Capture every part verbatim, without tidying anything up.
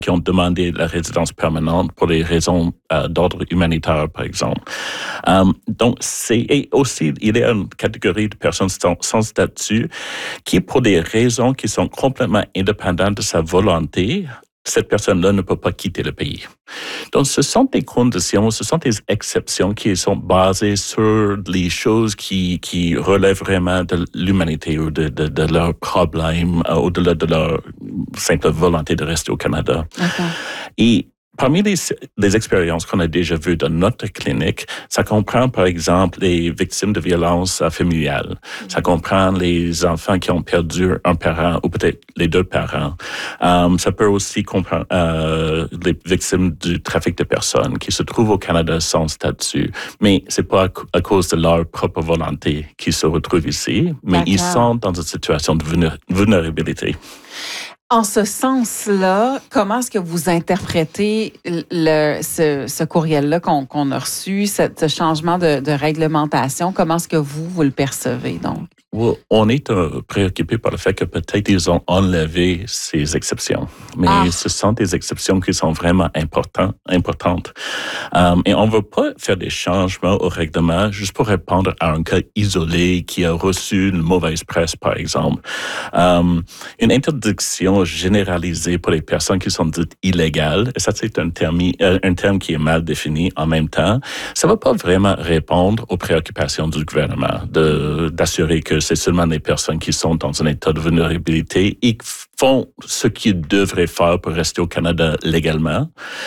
qui ont demandé la résidence permanente pour des raisons euh, d'ordre humanitaire, par exemple. Um, donc, c'est et aussi, il y a une catégorie de personnes sans, sans statut qui, pour des raisons qui sont complètement indépendantes de sa volonté, cette personne-là ne peut pas quitter le pays. Donc, ce sont des conditions, ce sont des exceptions qui sont basées sur les choses qui, qui relèvent vraiment de l'humanité ou de, de, de leurs problèmes, euh, au-delà de leur simple volonté de rester au Canada. Okay. Et parmi les, les expériences qu'on a déjà vues dans notre clinique, ça comprend, par exemple, les victimes de violences familiales. Ça comprend les enfants qui ont perdu un parent ou peut-être les deux parents. Um, ça peut aussi comprendre euh, les victimes du trafic de personnes qui se trouvent au Canada sans statut. Mais c'est pas à, à cause de leur propre volonté qu'ils se retrouvent ici, mais D'accord. ils sont dans une situation de vulnérabilité. En ce sens-là, comment est-ce que vous interprétez le, ce, ce courriel-là qu'on, qu'on a reçu, ce, ce changement de, de réglementation? Comment est-ce que vous, vous le percevez, donc? On est euh, préoccupé par le fait que peut-être ils ont enlevé ces exceptions. Mais ah. ce sont des exceptions qui sont vraiment importantes. importantes. Um, et on ne veut pas faire des changements au règlement juste pour répondre à un cas isolé qui a reçu une mauvaise presse, par exemple. Um, une interdiction généralisée pour les personnes qui sont dites illégales, et ça c'est un terme, euh, un terme qui est mal défini en même temps, ça ne va pas vraiment répondre aux préoccupations du gouvernement de, d'assurer que c'est seulement les personnes qui sont dans un état de vulnérabilité et qui font ce qu'ils devraient faire pour rester au Canada légalement.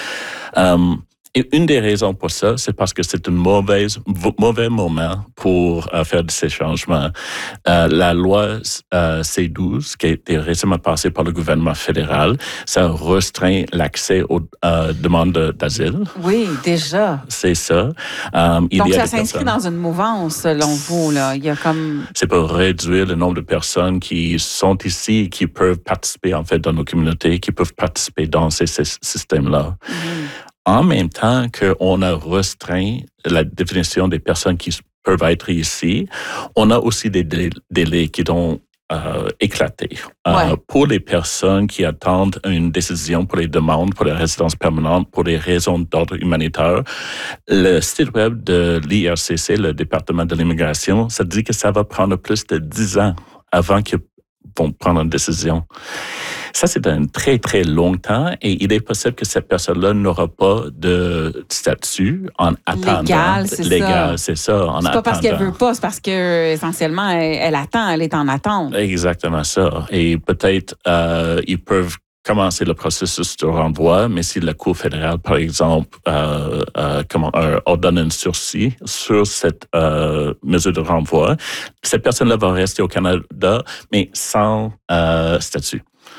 Um, Et une des raisons pour ça, c'est parce que c'est un mauvais, mauvais moment pour euh, faire de ces changements. Euh, la loi euh, C douze, qui a été récemment passée par le gouvernement fédéral, ça restreint l'accès aux euh, demandes d'asile. Oui, déjà. C'est ça. Um, il Donc, y a ça s'inscrit dans une mouvance, selon vous, là. Il y a comme... C'est pour réduire le nombre de personnes qui sont ici et qui peuvent participer, en fait, dans nos communautés, qui peuvent participer dans ces, ces systèmes-là. Mm-hmm. En même temps qu'on a restreint la définition des personnes qui peuvent être ici, on a aussi des délais qui ont euh, éclaté. Ouais. Euh, pour les personnes qui attendent une décision pour les demandes pour la résidence permanente pour des raisons d'ordre humanitaire, le site web de l'I R C C, le département de l'immigration, ça dit que ça va prendre plus de dix ans avant qu'ils vont prendre une décision. Ça, c'est un très, très long temps et il est possible que cette personne-là n'aura pas de statut en attendant. Légal, c'est Légal, ça. c'est ça, en c'est attendant. pas parce qu'elle veut pas, c'est parce que essentiellement, elle, elle attend, elle est en attente. Exactement ça. Et peut-être, euh, ils peuvent commencer le processus de renvoi, mais si la Cour fédérale, par exemple, euh, euh, comment, euh, ordonne un sursis sur cette euh, mesure de renvoi, cette personne-là va rester au Canada, mais sans euh, statut.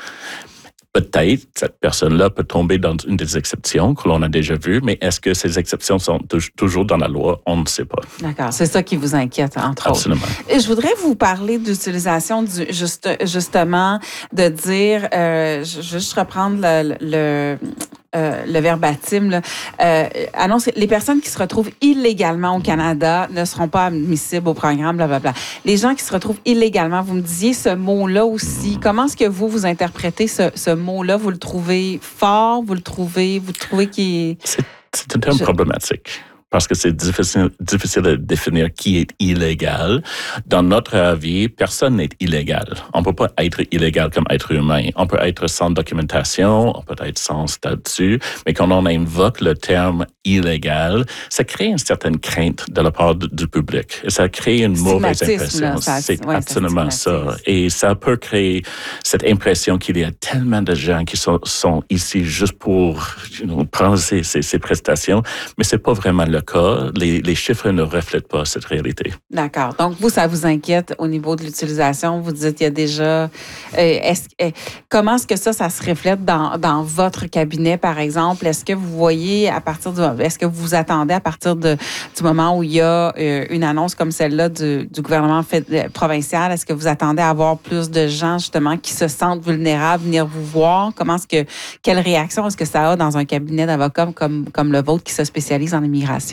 Peut-être cette personne-là peut tomber dans une des exceptions que l'on a déjà vues, mais est-ce que ces exceptions sont toujours dans la loi? On ne sait pas. D'accord, c'est ça qui vous inquiète, entre Absolument. autres. Absolument. Je voudrais vous parler d'utilisation, du, juste, justement, de dire, euh, juste reprendre le... le Euh, le verbatim, là, euh, annonce les personnes qui se retrouvent illégalement au Canada ne seront pas admissibles au programme, blablabla. Les gens qui se retrouvent illégalement, vous me disiez ce mot-là aussi. Comment est-ce que vous, vous interprétez ce, ce mot-là? Vous le trouvez fort? Vous le trouvez, vous trouvez qu'il est... C'est, c'est un terme Je... problématique. Parce que c'est difficile, difficile de définir qui est illégal. Dans notre avis, personne n'est illégal. On ne peut pas être illégal comme être humain. On peut être sans documentation, on peut être sans statut, mais quand on invoque le terme illégal, ça crée une certaine crainte de la part du, du public. Et ça crée une mauvaise impression. Là, ça, c'est ouais, absolument ça. Et ça peut créer cette impression qu'il y a tellement de gens qui sont, sont ici juste pour you know, prendre ces, ces, ces prestations, mais c'est pas vraiment le cas. Les, les chiffres ne reflètent pas cette réalité. D'accord. Donc, vous, ça vous inquiète au niveau de l'utilisation. Vous dites, il y a déjà... Euh, est-ce, euh, comment est-ce que ça, ça se reflète dans, dans votre cabinet, par exemple? Est-ce que vous voyez à partir du... Est-ce que vous vous attendez à partir de, du moment où il y a euh, une annonce comme celle-là du, du gouvernement fait, provincial, est-ce que vous attendez à avoir plus de gens, justement, qui se sentent vulnérables, venir vous voir? Comment est-ce que... Quelle réaction est-ce que ça a dans un cabinet d'avocats comme, comme le vôtre qui se spécialise en immigration?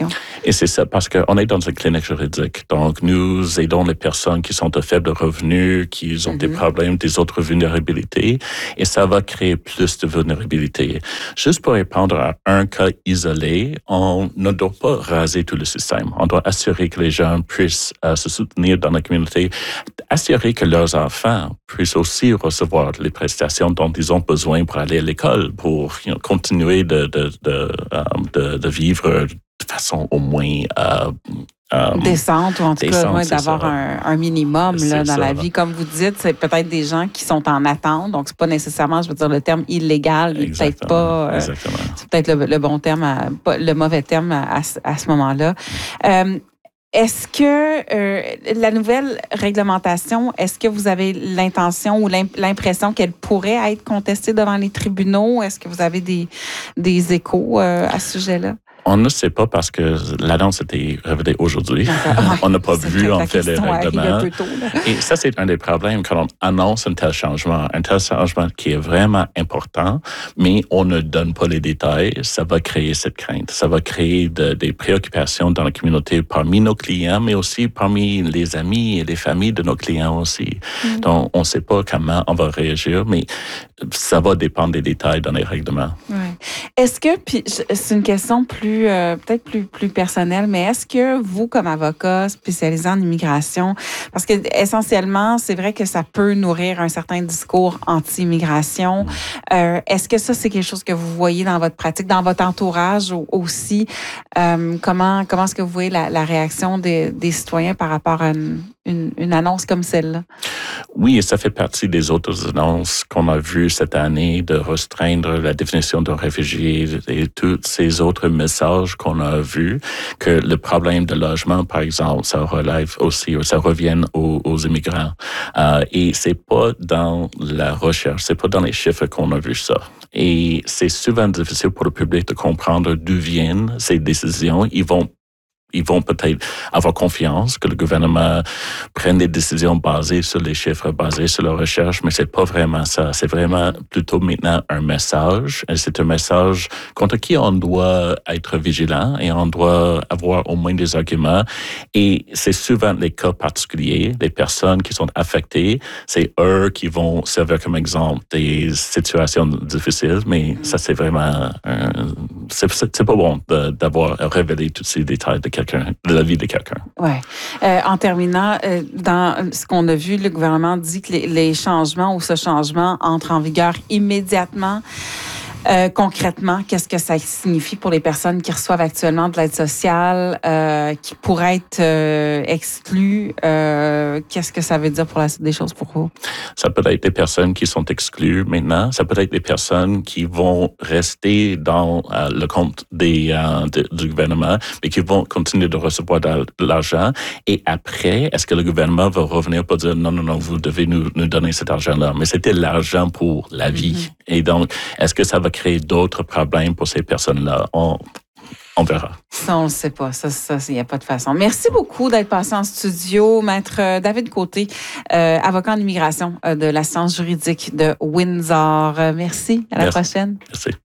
l'immigration. Et c'est ça, parce qu'on est dans une clinique juridique. Donc, nous aidons les personnes qui sont de faibles revenus, qui ont mm-hmm. des problèmes, des autres vulnérabilités, et ça va créer plus de vulnérabilité. Juste pour répondre à un cas isolé, on ne doit pas raser tout le système. On doit assurer que les gens puissent euh, se soutenir dans la communauté, assurer que leurs enfants puissent aussi recevoir les prestations dont ils ont besoin pour aller à l'école, pour you know, continuer de, de, de, de, de vivre de façon au moins euh, euh, décente, ou en tout décente, cas ouais, d'avoir un, un minimum là, dans ça. la vie. Comme vous dites, c'est peut-être des gens qui sont en attente, donc c'est pas nécessairement, je veux dire, le terme illégal, il est peut-être pas, euh, c'est peut-être le, le bon terme, à, pas, le mauvais terme à, à, à ce moment-là. Euh, Est-ce que euh, la nouvelle réglementation, est-ce que vous avez l'intention ou l'impression qu'elle pourrait être contestée devant les tribunaux? Est-ce que vous avez des, des échos euh, à ce sujet-là? On ne sait pas parce que l'annonce a été révélée aujourd'hui. Ouais, on n'a pas vu, en fait, les règlements. Tôt, et ça, c'est un des problèmes quand on annonce un tel changement. Un tel changement qui est vraiment important, mais on ne donne pas les détails. Ça va créer cette crainte. Ça va créer de, des préoccupations dans la communauté parmi nos clients, mais aussi parmi les amis et les familles de nos clients aussi. Mm. Donc, on ne sait pas comment on va réagir, mais ça va dépendre des détails dans les règlements. Ouais. Est-ce que, puis c'est une question plus Euh, peut-être plus, plus personnel, mais est-ce que vous, comme avocat spécialisé en immigration, parce que essentiellement, c'est vrai que ça peut nourrir un certain discours anti-immigration, euh, est-ce que ça, c'est quelque chose que vous voyez dans votre pratique, dans votre entourage aussi? Euh, comment comment est-ce que vous voyez la, la réaction des, des citoyens par rapport à une, une, une annonce comme celle-là? Oui, et ça fait partie des autres annonces qu'on a vues cette année de restreindre la définition d'un réfugié et tous ces autres messages qu'on a vus, que le problème de logement, par exemple, ça relève aussi, ça revient aux, aux immigrants. Euh, et c'est pas dans la recherche, c'est pas dans les chiffres qu'on a vu ça. Et c'est souvent difficile pour le public de comprendre d'où viennent ces décisions. Ils vont Ils vont peut-être avoir confiance que le gouvernement prenne des décisions basées sur les chiffres, basées sur la recherche, mais c'est pas vraiment ça. C'est vraiment plutôt maintenant un message. Et c'est un message contre qui on doit être vigilant et on doit avoir au moins des arguments. Et c'est souvent les cas particuliers, les personnes qui sont affectées, c'est eux qui vont servir comme exemple des situations difficiles, mais ça c'est vraiment, euh, c'est, c'est pas bon de, d'avoir révélé tous ces détails de quelqu'un, de la vie de quelqu'un. Oui. Euh, en terminant, euh, dans ce qu'on a vu, le gouvernement dit que les, les changements ou ce changement entre en vigueur immédiatement. Euh, concrètement, qu'est-ce que ça signifie pour les personnes qui reçoivent actuellement de l'aide sociale, euh, qui pourraient être euh, exclues? Euh, qu'est-ce que ça veut dire pour la suite des choses pour vous? Ça peut être des personnes qui sont exclues maintenant. Ça peut être des personnes qui vont rester dans euh, le compte des, euh, de, du gouvernement, mais qui vont continuer de recevoir de, de l'argent. Et après, est-ce que le gouvernement va revenir pour dire non, non, non, vous devez nous, nous donner cet argent-là? Mais c'était l'argent pour la vie. Mm-hmm. Et donc, est-ce que ça va créer d'autres problèmes pour ces personnes-là? On, on verra. Ça, on ne le sait pas. Ça, ça, il n'y a pas de façon. Merci beaucoup d'être passé en studio. Maître David Côté, euh, avocat en immigration euh, de l'assistance juridique de Windsor. Merci. À la Merci. prochaine. Merci.